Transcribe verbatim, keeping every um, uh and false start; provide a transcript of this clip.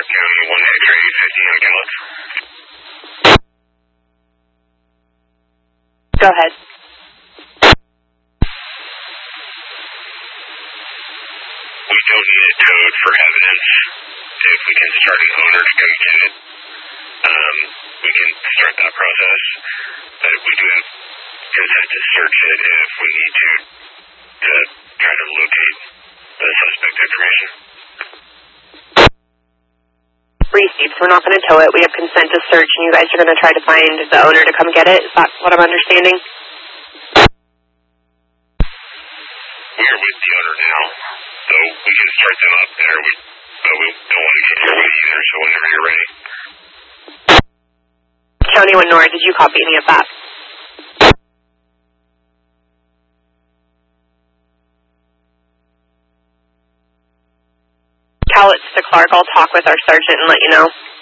Clark County, one X-ray, fifteen on Gallup. Go ahead. We don't need a code for evidence. If we can start an owner to come get it, um, we can start that process. But we do have consent to search it if we need to, to try to locate the suspect information. Receipts. We're not going to tow it. We have consent to search, and you guys are going to try to find the owner to come get it. Is that what I'm understanding? We're with the owner now, so we can start them up there. We, but we don't want to get your way either, so whenever you're ready. County one Nora, did you copy any of that? Cal, it's to Clark. I'll talk with our sergeant and let you know.